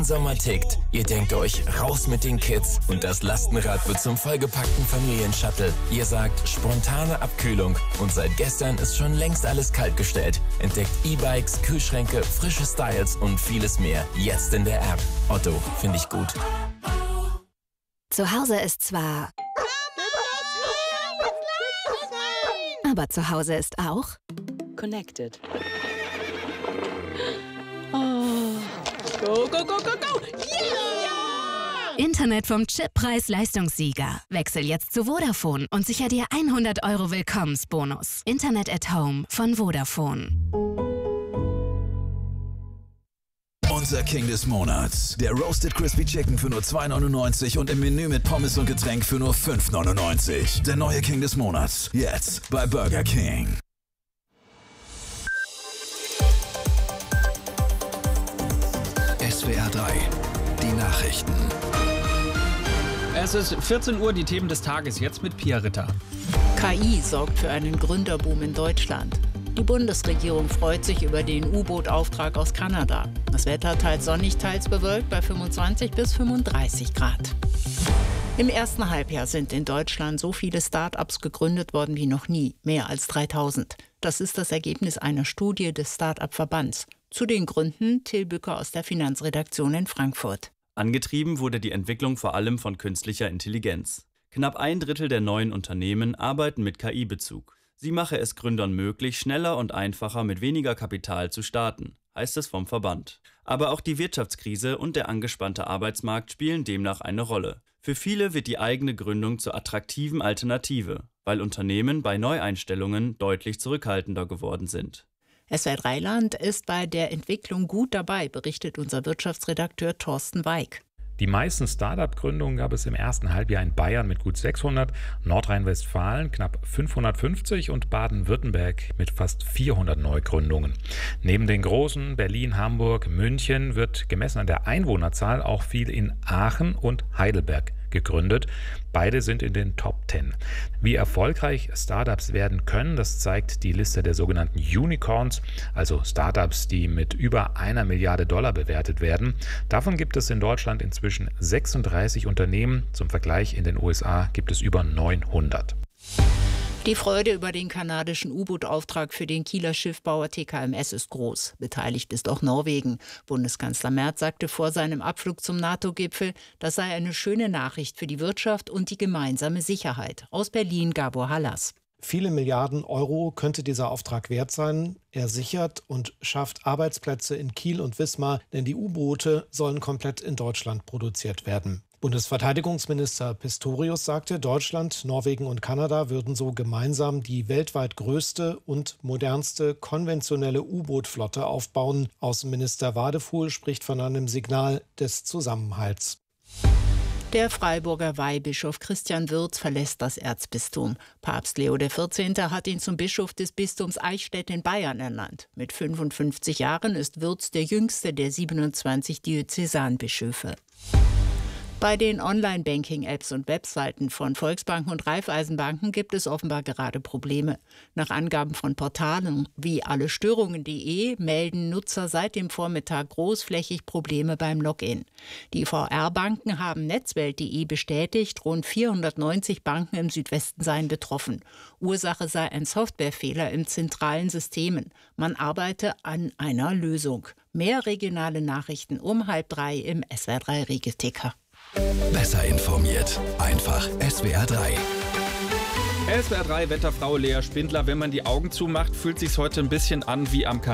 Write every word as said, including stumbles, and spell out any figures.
Sommer tickt. Ihr denkt euch, raus mit den Kids und das Lastenrad wird zum vollgepackten Familienshuttle. Ihr sagt, spontane Abkühlung und seit gestern ist schon längst alles kaltgestellt. Entdeckt E-Bikes, Kühlschränke, frische Styles und vieles mehr. Jetzt in der App. Otto, finde ich gut. Zu Hause ist zwar... Aber zu Hause ist auch... Connected. Oh. Go, go, go, go, go! Yeah! Internet vom Chip Preis-Leistungssieger. Wechsel jetzt zu Vodafone und sicher dir hundert Euro Willkommensbonus. Internet at Home von Vodafone. Unser King des Monats. Der Roasted Crispy Chicken für nur zwei neunundneunzig und im Menü mit Pommes und Getränk für nur fünf neunundneunzig. Der neue King des Monats. Jetzt bei Burger King. S W R drei. Die Nachrichten. Es ist vierzehn Uhr, die Themen des Tages, jetzt mit Pia Ritter. K I sorgt für einen Gründerboom in Deutschland. Die Bundesregierung freut sich über den U-Boot-Auftrag aus Kanada. Das Wetter teils sonnig, teils bewölkt bei fünfundzwanzig bis fünfunddreißig Grad. Im ersten Halbjahr sind in Deutschland so viele Start-ups gegründet worden wie noch nie, mehr als dreitausend. Das ist das Ergebnis einer Studie des Start-up-Verbands. Zu den Gründen Till Bücker aus der Finanzredaktion in Frankfurt. Angetrieben wurde die Entwicklung vor allem von künstlicher Intelligenz. Knapp ein Drittel der neuen Unternehmen arbeiten mit K I-Bezug. Sie mache es Gründern möglich, schneller und einfacher mit weniger Kapital zu starten, heißt es vom Verband. Aber auch die Wirtschaftskrise und der angespannte Arbeitsmarkt spielen demnach eine Rolle. Für viele wird die eigene Gründung zur attraktiven Alternative, weil Unternehmen bei Neueinstellungen deutlich zurückhaltender geworden sind. S W R drei Land ist bei der Entwicklung gut dabei, berichtet unser Wirtschaftsredakteur Thorsten Weig. Die meisten Start-up-Gründungen gab es im ersten Halbjahr in Bayern mit gut sechshundert, Nordrhein-Westfalen knapp fünfhundertfünfzig und Baden-Württemberg mit fast vierhundert Neugründungen. Neben den großen Berlin, Hamburg, München wird gemessen an der Einwohnerzahl auch viel in Aachen und Heidelberg gegründet. Beide sind in den Top zehn. Wie erfolgreich Startups werden können, das zeigt die Liste der sogenannten Unicorns, also Startups, die mit über einer Milliarde Dollar bewertet werden. Davon gibt es in Deutschland inzwischen sechsunddreißig Unternehmen. Zum Vergleich, in den U S A gibt es über neunhundert. Die Freude über den kanadischen U-Boot-Auftrag für den Kieler Schiffbauer T K M S ist groß. Beteiligt ist auch Norwegen. Bundeskanzler Merz sagte vor seinem Abflug zum NATO-Gipfel, das sei eine schöne Nachricht für die Wirtschaft und die gemeinsame Sicherheit. Aus Berlin Gabor Hallas. Viele Milliarden Euro könnte dieser Auftrag wert sein. Er sichert und schafft Arbeitsplätze in Kiel und Wismar, denn die U-Boote sollen komplett in Deutschland produziert werden. Bundesverteidigungsminister Pistorius sagte, Deutschland, Norwegen und Kanada würden so gemeinsam die weltweit größte und modernste konventionelle U-Boot-Flotte aufbauen. Außenminister Wadefuhl spricht von einem Signal des Zusammenhalts. Der Freiburger Weihbischof Christian Würz verlässt das Erzbistum. Papst Leo der vierzehnte hat ihn zum Bischof des Bistums Eichstätt in Bayern ernannt. Mit fünfundfünfzig Jahren ist Würz der jüngste der siebenundzwanzig Diözesanbischöfe. Bei den Online-Banking-Apps und Webseiten von Volksbanken und Raiffeisenbanken gibt es offenbar gerade Probleme. Nach Angaben von Portalen wie allestörungen punkt de melden Nutzer seit dem Vormittag großflächig Probleme beim Login. Die V R-Banken haben netzwelt punkt de bestätigt, rund vierhundertneunzig Banken im Südwesten seien betroffen. Ursache sei ein Softwarefehler im zentralen Systemen. Man arbeite an einer Lösung. Mehr regionale Nachrichten um halb drei im S W R drei Regeticker. Besser informiert. Einfach S W R drei. S W R drei Wetterfrau Lea Spindler. Wenn man die Augen zumacht, fühlt sich's heute ein bisschen an wie am